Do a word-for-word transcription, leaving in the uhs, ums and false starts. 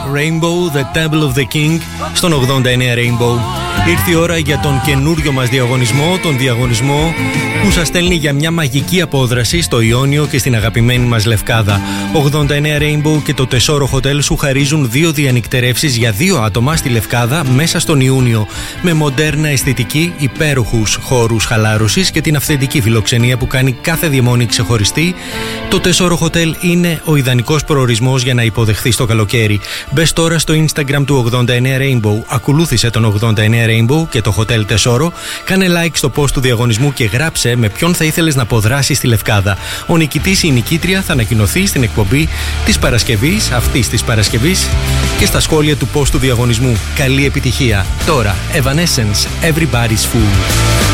Rainbow, The Temple of the King, στον ογδόντα εννέα Rainbow. Ήρθε η ώρα για τον καινούριο μας διαγωνισμό, τον διαγωνισμό που σας στέλνει για μια μαγική απόδραση στο Ιόνιο και στην αγαπημένη μας Λευκάδα. ογδόντα εννέα Rainbow και το Τεσόρο Hotel σου χαρίζουν δύο διανυκτερεύσεις για δύο άτομα στη Λευκάδα μέσα στον Ιούνιο, με μοντέρνα αισθητική, υπέροχους χώρους χαλάρωσης και την αυθεντική φιλοξενία που κάνει κάθε διαμονή ξεχωριστή. Το Τεσόρο Hotel είναι ο ιδανικός προορισμός για να υποδεχθείς το καλοκαίρι. Μπες τώρα στο Instagram του ογδόντα εννέα Rainbow, ακολούθησε τον ογδόντα εννέα Rainbow και το Hotel Τεσόρο, κάνε like στο post του διαγωνισμού και γράψε με ποιον θα ήθελες να αποδράσεις στη Λευκάδα. Ο νικητής ή η νικήτρια θα ανακοινωθεί στην εκπομπή της Παρασκευής, αυτής της Παρασκευής, και στα σχόλια του post του διαγωνισμού. Καλή επιτυχία. Τώρα, Evanescence, Everybody's Fool.